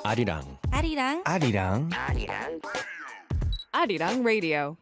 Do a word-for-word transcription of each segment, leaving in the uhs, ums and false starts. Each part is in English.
아리랑 아리랑 아리랑 Arirang Radio.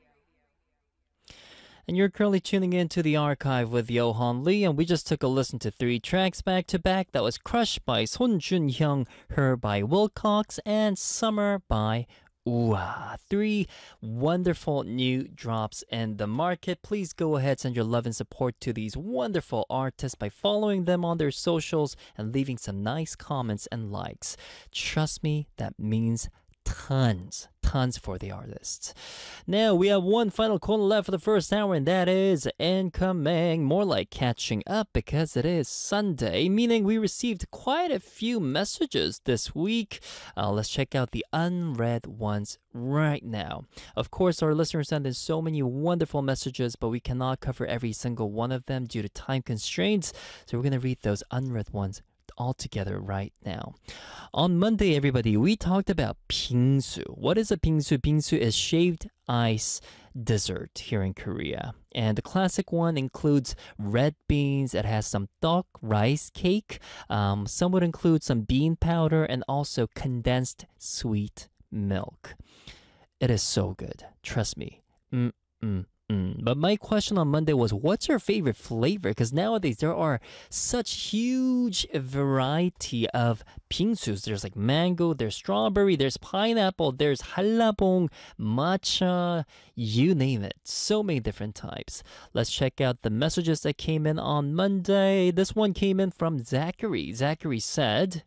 And you're currently tuning in to the archive with Yohan Lee, and we just took a listen to three tracks back to back. That was Crush by Son Jun-hyung, Her by Wilcox, and Summer by Ooh-ah. Three wonderful new drops in the market. Please go ahead, send your love and support to these wonderful artists by following them on their socials and leaving some nice comments and likes. Trust me, that means tons, tons for the artists. Now we have one final corner left for the first hour, and that is incoming. More like catching up because it is Sunday, meaning we received quite a few messages this week. Uh, let's check out the unread ones right now. Of course, our listeners send in so many wonderful messages, but we cannot cover every single one of them due to time constraints. So we're going to read those unread ones all together right now. On Monday, everybody, we talked about bingsu. What is a bingsu? Bingsu is shaved ice dessert here in Korea. And the classic one includes red beans. It has some tteok, rice cake. Um, some would include some bean powder and also condensed sweet milk. It is so good. Trust me. Mm-mm. Mm. But my question on Monday was, what's your favorite flavor? Because nowadays there are such huge variety of bingsus. There's like mango, there's strawberry, there's pineapple, there's hallabong, matcha, you name it. So many different types. Let's check out the messages that came in on Monday. This one came in from Zachary. Zachary said,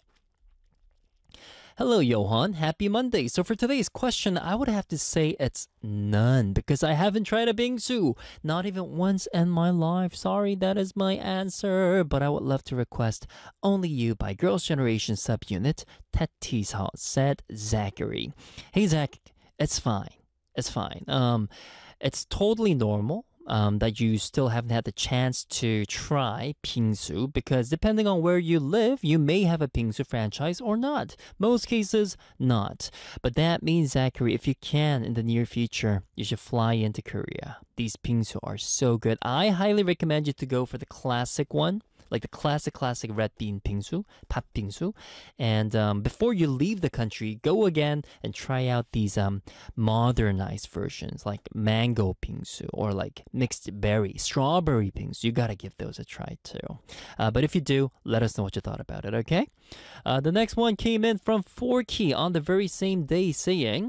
"Hello, Johan. Happy Monday. So for today's question, I would have to say it's none because I haven't tried a bingsu. Not even once in my life. Sorry, that is my answer. But I would love to request Only You by Girls' Generation subunit Tetti's House," said Zachary. Hey, Zach, it's fine. It's fine. Um, it's totally normal. Um, that you still haven't had the chance to try bingsu because depending on where you live, you may have a bingsu franchise or not. Most cases, not. But that means, Zachary, if you can in the near future, you should fly into Korea. These bingsu are so good. I highly recommend you to go for the classic one, like the classic, classic red bean bingsu, 밥 bingsu. And um, before you leave the country, go again and try out these um, modernized versions, like mango bingsu or like mixed berry, strawberry bingsu. You gotta give those a try too. Uh, but if you do, let us know what you thought about it, okay? Uh, the next one came in from Forky on the very same day saying,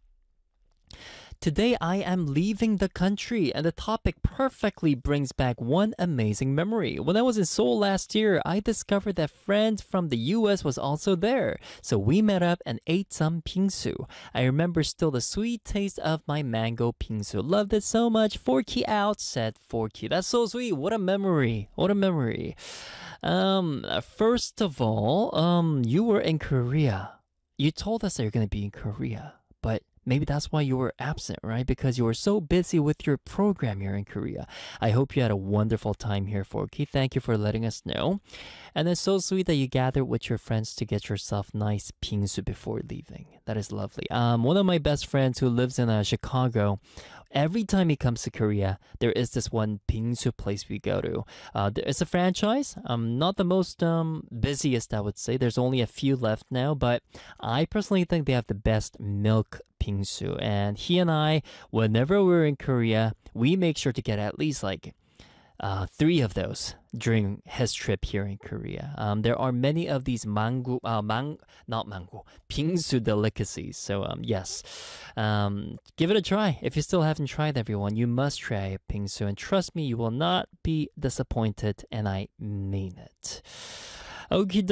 "Today I am leaving the country and the topic perfectly brings back one amazing memory. When I was in Seoul last year, I discovered that friends from the U S was also there. So we met up and ate some bingsu. I remember still the sweet taste of my mango bingsu. Loved it so much. Forky out," said Forky. That's so sweet. What a memory. What a memory. Um, first of all, um, you were in Korea. You told us that you're going to be in Korea, but maybe that's why you were absent, right? Because you were so busy with your program here in Korea. I hope you had a wonderful time here, Forky. Thank you for letting us know. And it's so sweet that you gathered with your friends to get yourself nice bingsu before leaving. That is lovely. Um, one of my best friends who lives in uh, Chicago, every time he comes to Korea, there is this one bingsu place we go to. Uh, it's a franchise. Um, not the most um, busiest, I would say. There's only a few left now, but I personally think they have the best milk bingsu. And he and I, whenever we're in Korea, we make sure to get at least like uh, three of those during his trip here in Korea. Um, there are many of these mango, uh, mang, not mango, bingsu delicacies. So um, yes, um, give it a try. If you still haven't tried, everyone, you must try bingsu. And trust me, you will not be disappointed, and I mean it. Okie